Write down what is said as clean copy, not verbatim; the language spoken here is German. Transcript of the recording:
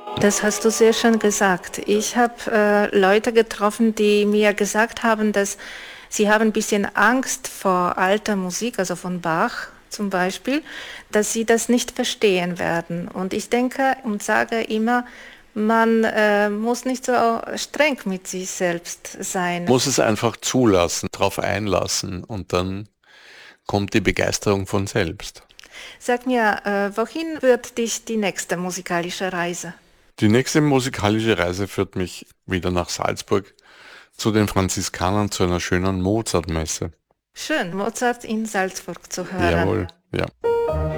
Das hast du sehr schön gesagt. Ich habe Leute getroffen, die mir gesagt haben, dass sie haben ein bisschen Angst vor alter Musik, also von Bach zum Beispiel, dass sie das nicht verstehen werden. Und ich denke und sage immer, man muss nicht so streng mit sich selbst sein. Muss es einfach zulassen, drauf einlassen und dann kommt die Begeisterung von selbst. Sag mir, wohin führt dich die nächste musikalische Reise? Die nächste musikalische Reise führt mich wieder nach Salzburg zu den Franziskanern zu einer schönen Mozartmesse. Schön, Mozart in Salzburg zu hören. Jawohl, ja.